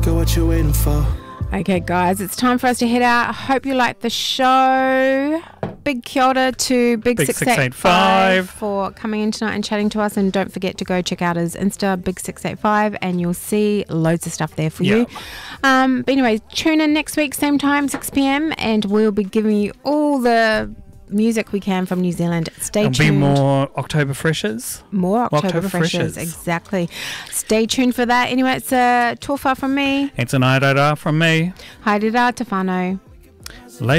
Girl, what you waiting for? Okay, guys, it's time for us to head out. I hope you liked the show. Big kia ora to Big 685 for coming in tonight and chatting to us. And don't forget to go check out his Insta, Big 685, and you'll see loads of stuff there for you. But anyway, tune in next week, same time, 6 p.m, and we'll be giving you all the music we can from New Zealand. Stay tuned. There'll be more October Freshers. More October Freshers, exactly. Stay tuned for that. Anyway, it's a tofa from me. It's an airara from me. Haere rā te whānau.